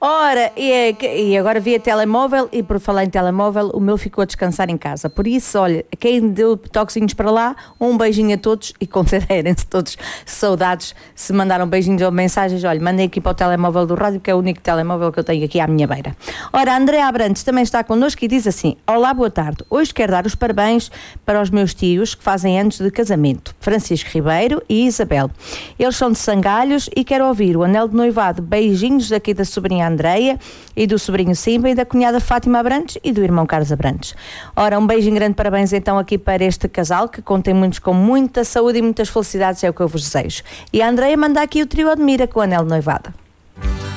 Ora, e agora vi a telemóvel e por falar em telemóvel, o meu ficou a descansar em casa. Por isso, olha, quem deu toquezinhos para lá, um beijinho a todos e considerem-se todos saudades. Se mandaram beijinhos ou mensagens, olha, mandem aqui para o telemóvel do rádio, que é o único telemóvel que eu tenho aqui à minha beira. Ora, a Andréa Abrantes também está connosco e diz assim: olá, boa tarde. Hoje quero dar os parabéns para os meus tios que fazem anos de casamento, Francisco Ribeiro e Isabel. Eles são de Sangalhos e quero ouvir o anel de noivado. Beijinhos aqui da sobrinha Andreia e do sobrinho Simba e da cunhada Fátima Abrantes e do irmão Carlos Abrantes. Ora, um beijinho grande, parabéns então aqui para este casal, que contem muitos com muita saúde e muitas felicidades, é o que eu vos desejo. E a Andreia manda aqui o trio Admira com o anel de noivado.